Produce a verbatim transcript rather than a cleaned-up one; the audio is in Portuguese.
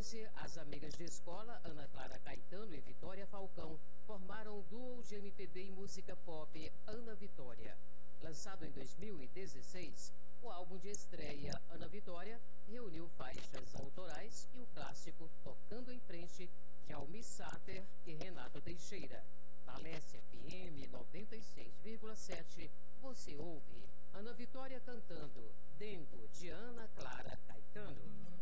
doze, as amigas de escola Ana Clara Caetano e Vitória Falcão formaram o duo de M P B e música pop Ana Vitória. Lançado em dois mil e dezesseis, o álbum de estreia Ana Vitória reuniu faixas autorais e o clássico Tocando em Frente de Almir Sater e Renato Teixeira. Na Leste F M noventa e seis vírgula sete, você ouve Ana Vitória cantando Dengo, de Ana Clara Caetano.